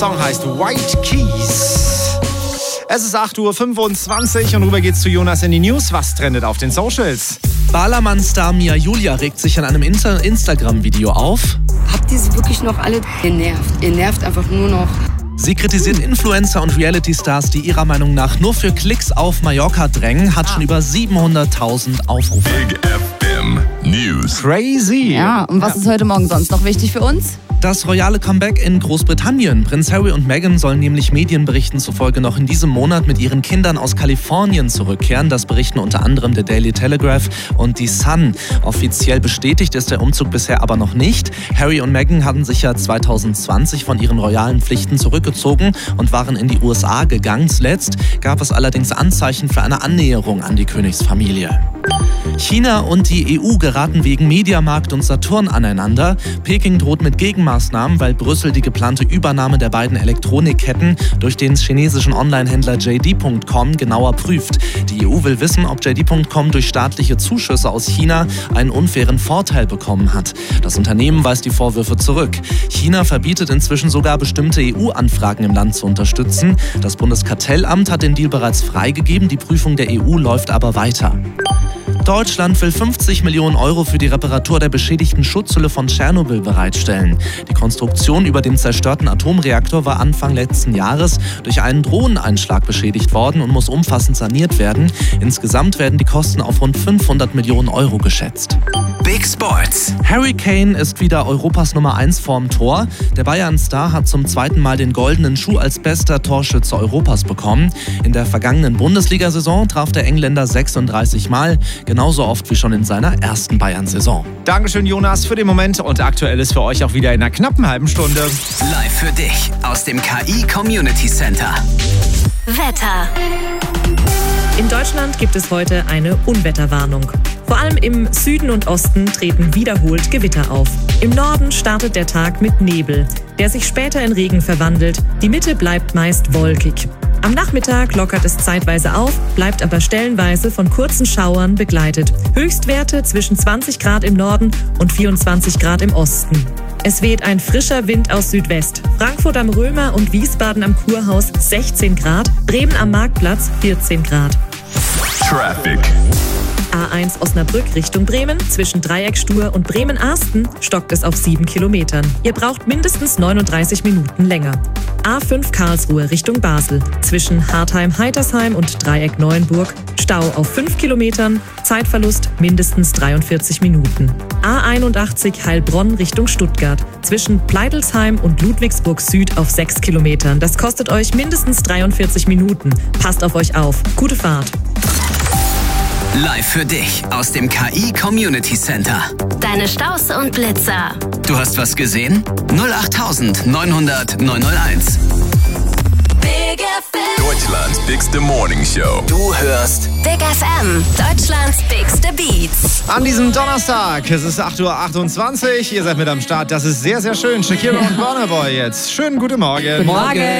Song heißt White Keys. Es ist 8.25 Uhr und rüber geht's zu Jonas in die News. Was trendet auf den Socials? Ballermann-Star Mia Julia regt sich in einem Instagram-Video auf. Habt ihr sie wirklich noch alle? Ihr nervt einfach nur noch. Sie kritisiert Influencer und Reality-Stars, die ihrer Meinung nach nur für Klicks auf Mallorca drängen, hat schon über 700.000 Aufrufe. Big FM News. Crazy. Ja, und was ist heute Morgen sonst noch wichtig für uns? Das royale Comeback in Großbritannien. Prinz Harry und Meghan sollen nämlich Medienberichten zufolge noch in diesem Monat mit ihren Kindern aus Kalifornien zurückkehren. Das berichten unter anderem der Daily Telegraph und die Sun. Offiziell bestätigt ist der Umzug bisher aber noch nicht. Harry und Meghan hatten sich ja 2020 von ihren royalen Pflichten zurückgezogen und waren in die USA gegangen. Zuletzt gab es allerdings Anzeichen für eine Annäherung an die Königsfamilie. China und die EU geraten wegen Mediamarkt und Saturn aneinander. Peking droht mit Gegenmaßnahmen, weil Brüssel die geplante Übernahme der beiden Elektronikketten durch den chinesischen Onlinehändler JD.com genauer prüft. Die EU will wissen, ob JD.com durch staatliche Zuschüsse aus China einen unfairen Vorteil bekommen hat. Das Unternehmen weist die Vorwürfe zurück. China verbietet inzwischen sogar bestimmte EU-Anfragen im Land zu unterstützen. Das Bundeskartellamt hat den Deal bereits freigegeben, die Prüfung der EU läuft aber weiter. Deutschland will 50 Millionen Euro für die Reparatur der beschädigten Schutzhülle von Tschernobyl bereitstellen. Die Konstruktion über dem zerstörten Atomreaktor war Anfang letzten Jahres durch einen Drohneneinschlag beschädigt worden und muss umfassend saniert werden. Insgesamt werden die Kosten auf rund 500 Millionen Euro geschätzt. Big Sports. Harry Kane ist wieder Europas Nummer 1 vorm Tor. Der Bayern-Star hat zum zweiten Mal den goldenen Schuh als bester Torschütze Europas bekommen. In der vergangenen Bundesliga-Saison traf der Engländer 36 Mal, genauso oft wie schon in seiner ersten Bayern-Saison. Dankeschön, Jonas, für den Moment. Und aktuell ist für euch auch wieder in einer knappen halben Stunde. Live für dich aus dem KI Community Center. Wetter. In Deutschland gibt es heute eine Unwetterwarnung. Vor allem im Süden und Osten treten wiederholt Gewitter auf. Im Norden startet der Tag mit Nebel, der sich später in Regen verwandelt. Die Mitte bleibt meist wolkig. Am Nachmittag lockert es zeitweise auf, bleibt aber stellenweise von kurzen Schauern begleitet. Höchstwerte zwischen 20 Grad im Norden und 24 Grad im Osten. Es weht ein frischer Wind aus Südwest. Frankfurt am Römer und Wiesbaden am Kurhaus 16 Grad, Bremen am Marktplatz 14 Grad. Traffic. A1 Osnabrück Richtung Bremen. Zwischen Dreieckstuhr und Bremen-Arsten stockt es auf 7 Kilometern. Ihr braucht mindestens 39 Minuten länger. A5 Karlsruhe Richtung Basel. Zwischen Hartheim-Heitersheim und Dreieck Neuenburg Stau auf 5 Kilometern. Zeitverlust mindestens 43 Minuten. A81 Heilbronn Richtung Stuttgart. Zwischen Pleidelsheim und Ludwigsburg Süd auf 6 Kilometern. Das kostet euch mindestens 43 Minuten. Passt auf euch auf. Gute Fahrt. Live für dich aus dem KI Community Center. Deine Staus und Blitzer. Du hast was gesehen? 08900 901. Big FM. Deutschlands bigste Morning Show. Du hörst Big FM. Deutschlands bigste Beats. An diesem Donnerstag, es ist 8.28 Uhr, ihr seid mit am Start, das ist sehr, sehr schön. Shakira und Burna Boy jetzt. Schönen guten Morgen. Guten Morgen.